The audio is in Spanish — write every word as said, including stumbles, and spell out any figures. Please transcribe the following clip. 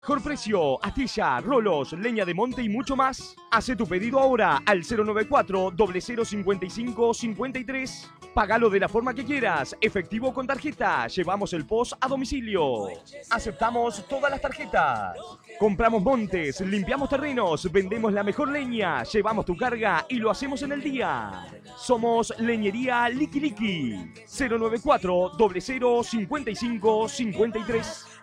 Mejor precio, astilla, rolos, leña de monte y mucho más. Hace tu pedido ahora al cero nueve cuatro, cero cero cinco cinco, cinco tres. Págalo de la forma que quieras, efectivo o con tarjeta. Llevamos el post a domicilio. Aceptamos todas las tarjetas. Compramos montes, limpiamos terrenos, vendemos la mejor leña, llevamos tu carga y lo hacemos en el día. Somos Leñería Liki Liki. cero nueve cuatro, cero cero cinco cinco, cinco tres.